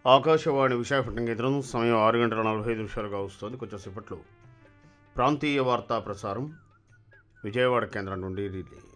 ఆకాశవాణి విశాఖపట్నం కేంద్రం సమయం 6:45 వస్తుంది. కొంచెం సేపట్లో ప్రాంతీయ వార్తా ప్రసారం విజయవాడ కేంద్రం నుండి రిలే.